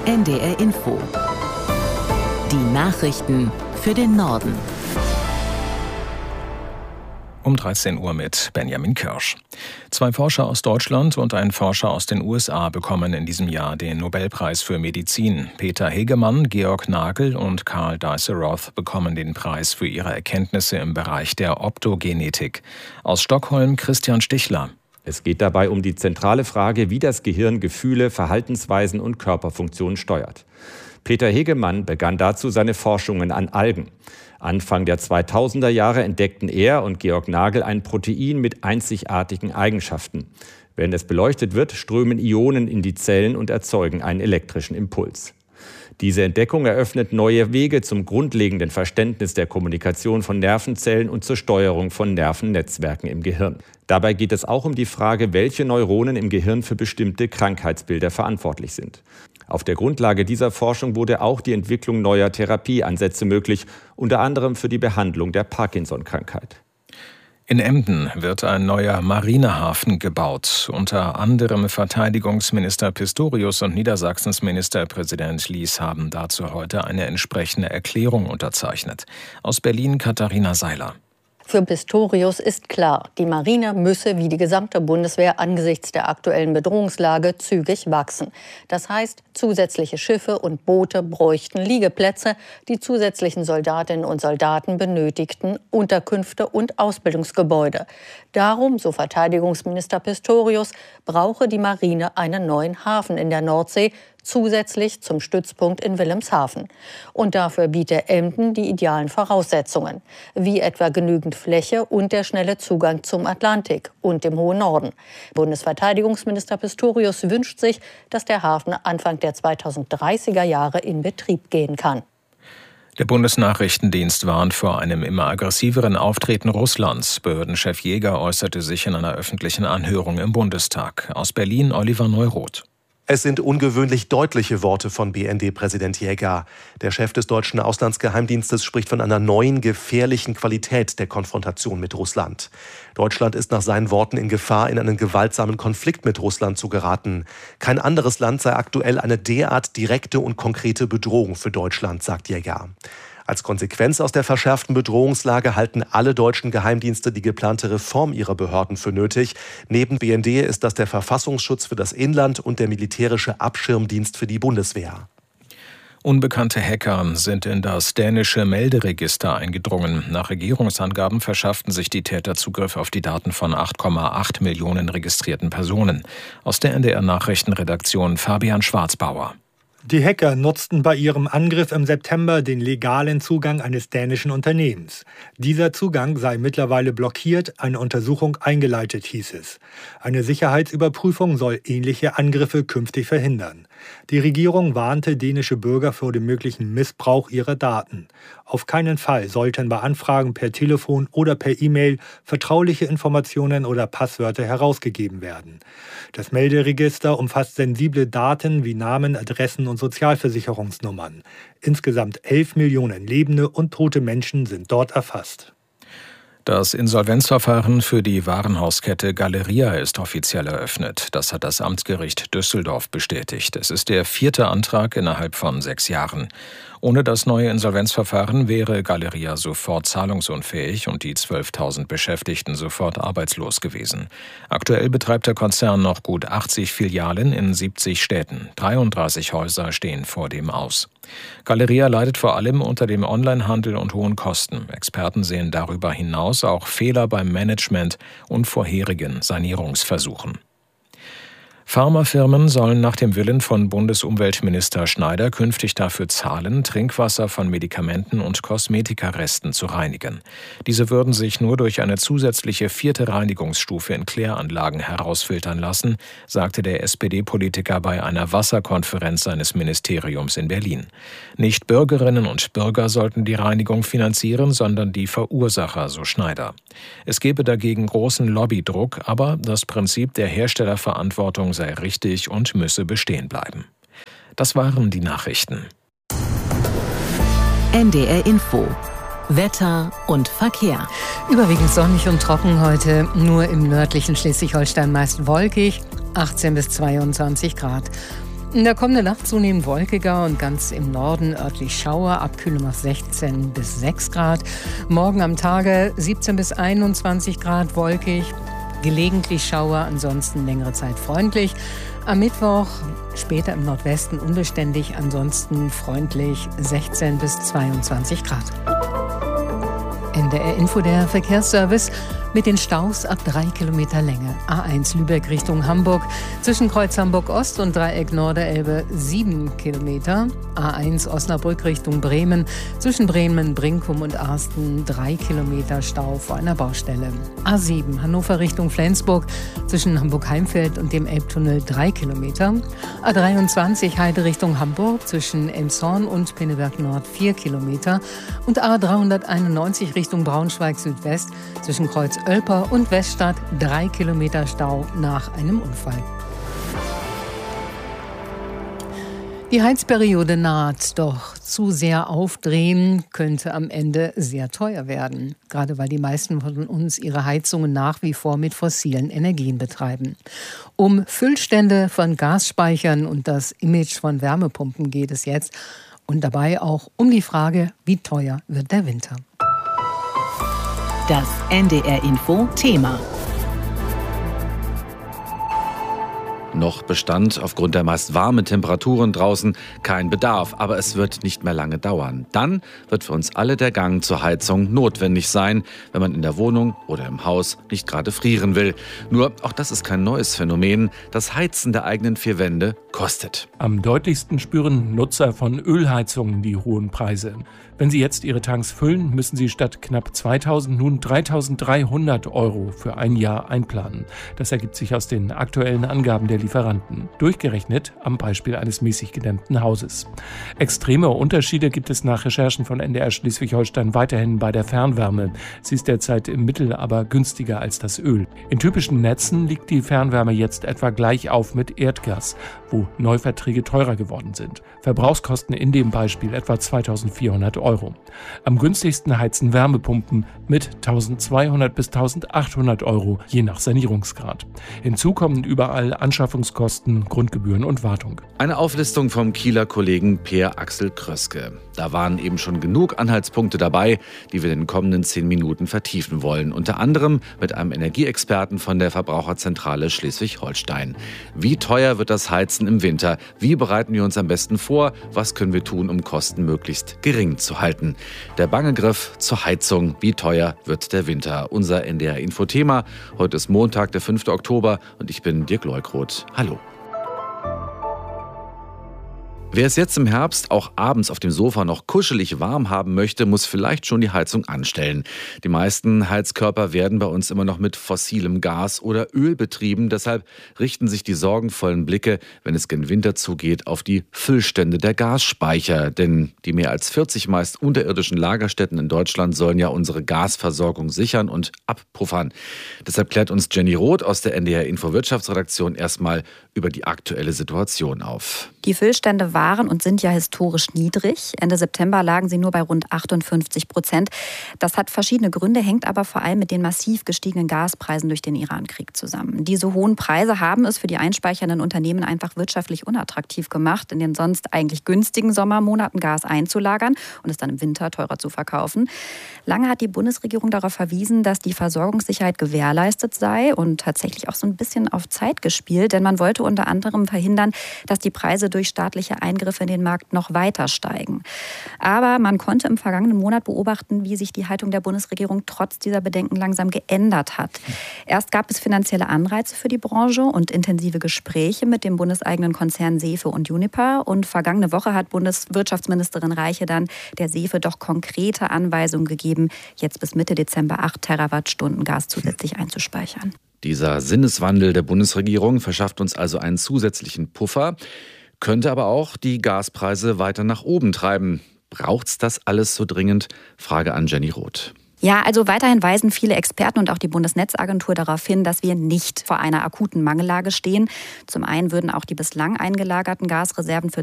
NDR Info. Die Nachrichten für den Norden. Um 13 Uhr mit Benjamin Kirsch. 2 Forscher aus Deutschland und ein Forscher aus den USA bekommen in diesem Jahr den Nobelpreis für Medizin. Peter Hegemann, Georg Nagel und Karl Dijsselroth bekommen den Preis für ihre Erkenntnisse im Bereich der Optogenetik. Aus Stockholm Christian Stichler. Es geht dabei um die zentrale Frage, wie das Gehirn Gefühle, Verhaltensweisen und Körperfunktionen steuert. Peter Hegemann begann dazu seine Forschungen an Algen. Anfang der 2000er Jahre entdeckten er und Georg Nagel ein Protein mit einzigartigen Eigenschaften. Wenn es beleuchtet wird, strömen Ionen in die Zellen und erzeugen einen elektrischen Impuls. Diese Entdeckung eröffnet neue Wege zum grundlegenden Verständnis der Kommunikation von Nervenzellen und zur Steuerung von Nervennetzwerken im Gehirn. Dabei geht es auch um die Frage, welche Neuronen im Gehirn für bestimmte Krankheitsbilder verantwortlich sind. Auf der Grundlage dieser Forschung wurde auch die Entwicklung neuer Therapieansätze möglich, unter anderem für die Behandlung der Parkinson-Krankheit. In Emden wird ein neuer Marinehafen gebaut. Unter anderem Verteidigungsminister Pistorius und Niedersachsens Ministerpräsident Lies haben dazu heute eine entsprechende Erklärung unterzeichnet. Aus Berlin Katharina Seiler. Für Pistorius ist klar, die Marine müsse wie die gesamte Bundeswehr angesichts der aktuellen Bedrohungslage zügig wachsen. Das heißt, zusätzliche Schiffe und Boote bräuchten Liegeplätze, die zusätzlichen Soldatinnen und Soldaten benötigten Unterkünfte und Ausbildungsgebäude. Darum, so Verteidigungsminister Pistorius, brauche die Marine einen neuen Hafen in der Nordsee, zusätzlich zum Stützpunkt in Wilhelmshaven. Und dafür biete Emden die idealen Voraussetzungen, wie etwa genügend Fläche und der schnelle Zugang zum Atlantik und dem hohen Norden. Bundesverteidigungsminister Pistorius wünscht sich, dass der Hafen Anfang der 2030er Jahre in Betrieb gehen kann. Der Bundesnachrichtendienst warnt vor einem immer aggressiveren Auftreten Russlands. Behördenchef Jäger äußerte sich in einer öffentlichen Anhörung im Bundestag. Aus Berlin Oliver Neuroth. Es sind ungewöhnlich deutliche Worte von BND-Präsident Jäger. Der Chef des deutschen Auslandsgeheimdienstes spricht von einer neuen, gefährlichen Qualität der Konfrontation mit Russland. Deutschland ist nach seinen Worten in Gefahr, in einen gewaltsamen Konflikt mit Russland zu geraten. Kein anderes Land sei aktuell eine derart direkte und konkrete Bedrohung für Deutschland, sagt Jäger. Als Konsequenz aus der verschärften Bedrohungslage halten alle deutschen Geheimdienste die geplante Reform ihrer Behörden für nötig. Neben BND ist das der Verfassungsschutz für das Inland und der militärische Abschirmdienst für die Bundeswehr. Unbekannte Hacker sind in das dänische Melderegister eingedrungen. Nach Regierungsangaben verschafften sich die Täter Zugriff auf die Daten von 8,8 Millionen registrierten Personen. Aus der NDR-Nachrichtenredaktion Fabian Schwarzbauer. Die Hacker nutzten bei ihrem Angriff im September den legalen Zugang eines dänischen Unternehmens. Dieser Zugang sei mittlerweile blockiert, eine Untersuchung eingeleitet, hieß es. Eine Sicherheitsüberprüfung soll ähnliche Angriffe künftig verhindern. Die Regierung warnte dänische Bürger vor dem möglichen Missbrauch ihrer Daten. Auf keinen Fall sollten bei Anfragen per Telefon oder per E-Mail vertrauliche Informationen oder Passwörter herausgegeben werden. Das Melderegister umfasst sensible Daten wie Namen, Adressen und Sozialversicherungsnummern. Insgesamt 11 Millionen lebende und tote Menschen sind dort erfasst. Das Insolvenzverfahren für die Warenhauskette Galeria ist offiziell eröffnet. Das hat das Amtsgericht Düsseldorf bestätigt. Es ist der 4. Antrag innerhalb von 6 Jahren. Ohne das neue Insolvenzverfahren wäre Galeria sofort zahlungsunfähig und die 12.000 Beschäftigten sofort arbeitslos gewesen. Aktuell betreibt der Konzern noch gut 80 Filialen in 70 Städten. 33 Häuser stehen vor dem Aus. Galeria leidet vor allem unter dem Onlinehandel und hohen Kosten. Experten sehen darüber hinaus auch Fehler beim Management und vorherigen Sanierungsversuchen. Pharmafirmen sollen nach dem Willen von Bundesumweltminister Schneider künftig dafür zahlen, Trinkwasser von Medikamenten und Kosmetikaresten zu reinigen. Diese würden sich nur durch eine zusätzliche 4. Reinigungsstufe in Kläranlagen herausfiltern lassen, sagte der SPD-Politiker bei einer Wasserkonferenz seines Ministeriums in Berlin. Nicht Bürgerinnen und Bürger sollten die Reinigung finanzieren, sondern die Verursacher, so Schneider. Es gebe dagegen großen Lobbydruck, aber das Prinzip der Herstellerverantwortung sei richtig und müsse bestehen bleiben. Das waren die Nachrichten. NDR Info. Wetter und Verkehr. Überwiegend sonnig und trocken heute, nur im nördlichen Schleswig-Holstein meist wolkig, 18 bis 22 Grad. In der kommenden Nacht zunehmend wolkiger und ganz im Norden örtlich Schauer, Abkühlung auf 16 bis 6 Grad. Morgen am Tage 17 bis 21 Grad wolkig, gelegentlich Schauer, ansonsten längere Zeit freundlich. Am Mittwoch später im Nordwesten unbeständig, ansonsten freundlich 16 bis 22 Grad. NDR Info, der Verkehrsservice mit den Staus ab 3 Kilometer Länge. A1 Lübeck Richtung Hamburg, zwischen Kreuz Hamburg Ost und Dreieck Norderelbe 7 Kilometer. A1 Osnabrück Richtung Bremen, zwischen Bremen, Brinkum und Arsten 3 Kilometer Stau vor einer Baustelle. A7 Hannover Richtung Flensburg, zwischen Hamburg-Heimfeld und dem Elbtunnel 3 Kilometer. A23 Heide Richtung Hamburg, zwischen Elmshorn und Pinneberg Nord 4 Kilometer. Und A391 Richtung Braunschweig Südwest, zwischen Kreuz Oelper und Weststadt 3 Kilometer Stau nach einem Unfall. Die Heizperiode naht, doch zu sehr aufdrehen könnte am Ende sehr teuer werden. Gerade weil die meisten von uns ihre Heizungen nach wie vor mit fossilen Energien betreiben. Um Füllstände von Gasspeichern und das Image von Wärmepumpen geht es jetzt. Und dabei auch um die Frage, wie teuer wird der Winter? Das NDR Info Thema. Noch bestand aufgrund der meist warmen Temperaturen draußen kein Bedarf, aber es wird nicht mehr lange dauern. Dann wird für uns alle der Gang zur Heizung notwendig sein, wenn man in der Wohnung oder im Haus nicht gerade frieren will. Nur, auch das ist kein neues Phänomen, das Heizen der eigenen vier Wände kostet. Am deutlichsten spüren Nutzer von Ölheizungen die hohen Preise. Wenn sie jetzt ihre Tanks füllen, müssen sie statt knapp 2.000 nun 3.300 € für ein Jahr einplanen. Das ergibt sich aus den aktuellen Angaben der Lieferanten, durchgerechnet am Beispiel eines mäßig gedämmten Hauses. Extreme Unterschiede gibt es nach Recherchen von NDR Schleswig-Holstein weiterhin bei der Fernwärme. Sie ist derzeit im Mittel aber günstiger als das Öl. In typischen Netzen liegt die Fernwärme jetzt etwa gleich auf mit Erdgas, wo Neuverträge teurer geworden sind. Verbrauchskosten in dem Beispiel etwa 2.400 €. Am günstigsten heizen Wärmepumpen mit 1.200 bis 1.800 € je nach Sanierungsgrad. Hinzu kommen überall Anschaffungskosten, Grundgebühren und Wartung. Eine Auflistung vom Kieler Kollegen Per Axel Kröske. Da waren eben schon genug Anhaltspunkte dabei, die wir in den kommenden 10 Minuten vertiefen wollen. Unter anderem mit einem Energieexperten von der Verbraucherzentrale Schleswig-Holstein. Wie teuer wird das Heizen im Winter? Wie bereiten wir uns am besten vor? Was können wir tun, um Kosten möglichst gering zu halten? Der bange Griff zur Heizung. Wie teuer wird der Winter? Unser NDR-Info-Thema. Heute ist Montag, der 5. Oktober und ich bin Dirk Leukroth. Hallo. Wer es jetzt im Herbst auch abends auf dem Sofa noch kuschelig warm haben möchte, muss vielleicht schon die Heizung anstellen. Die meisten Heizkörper werden bei uns immer noch mit fossilem Gas oder Öl betrieben. Deshalb richten sich die sorgenvollen Blicke, wenn es gen Winter zugeht, auf die Füllstände der Gasspeicher. Denn die mehr als 40 meist unterirdischen Lagerstätten in Deutschland sollen ja unsere Gasversorgung sichern und abpuffern. Deshalb klärt uns Jenny Roth aus der NDR Info Wirtschaftsredaktion erstmal über die aktuelle Situation auf. Die Füllstände waren und sind ja historisch niedrig. Ende September lagen sie nur bei rund 58%. Das hat verschiedene Gründe, hängt aber vor allem mit den massiv gestiegenen Gaspreisen durch den Irankrieg zusammen. Diese hohen Preise haben es für die einspeichernden Unternehmen einfach wirtschaftlich unattraktiv gemacht, in den sonst eigentlich günstigen Sommermonaten Gas einzulagern und es dann im Winter teurer zu verkaufen. Lange hat die Bundesregierung darauf verwiesen, dass die Versorgungssicherheit gewährleistet sei und tatsächlich auch so ein bisschen auf Zeit gespielt, denn man wollte unter anderem verhindern, dass die Preise durch staatliche Eingriffe in den Markt noch weiter steigen. Aber man konnte im vergangenen Monat beobachten, wie sich die Haltung der Bundesregierung trotz dieser Bedenken langsam geändert hat. Erst gab es finanzielle Anreize für die Branche und intensive Gespräche mit dem bundeseigenen Konzern SEFE und Uniper. Und vergangene Woche hat Bundeswirtschaftsministerin Reiche dann der SEFE doch konkrete Anweisungen gegeben, jetzt bis Mitte Dezember 8 Terawattstunden Gas zusätzlich einzuspeichern. Dieser Sinneswandel der Bundesregierung verschafft uns also einen zusätzlichen Puffer, könnte aber auch die Gaspreise weiter nach oben treiben. Braucht's das alles so dringend? Frage an Jenny Roth. Ja, also weiterhin weisen viele Experten und auch die Bundesnetzagentur darauf hin, dass wir nicht vor einer akuten Mangellage stehen. Zum einen würden auch die bislang eingelagerten Gasreserven für